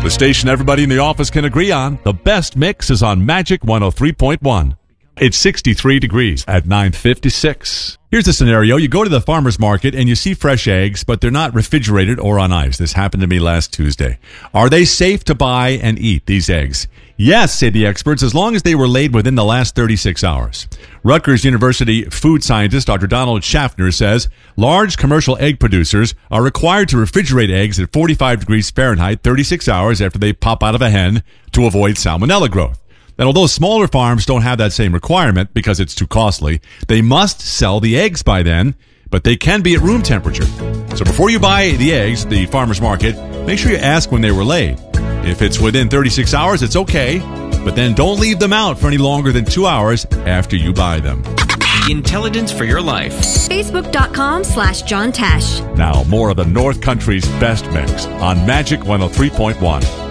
The station everybody in the office can agree on. The best mix is on Magic 103.1. It's 63 degrees at 9:56. Here's the scenario. You go to the farmer's market and you see fresh eggs, but they're not refrigerated or on ice. This happened to me last Tuesday. Are they safe to buy and eat, these eggs? Yes, say the experts, as long as they were laid within the last 36 hours. Rutgers University food scientist Dr. Donald Schaffner says large commercial egg producers are required to refrigerate eggs at 45 degrees Fahrenheit 36 hours after they pop out of a hen to avoid salmonella growth. And although smaller farms don't have that same requirement because it's too costly, they must sell the eggs by then, but they can be at room temperature. So before you buy the eggs at the farmer's market, make sure you ask when they were laid. If it's within 36 hours, it's okay, but then don't leave them out for any longer than 2 hours after you buy them. Intelligence for your life. Facebook.com/John Tesh. Now, more of the North Country's best mix on Magic 103.1.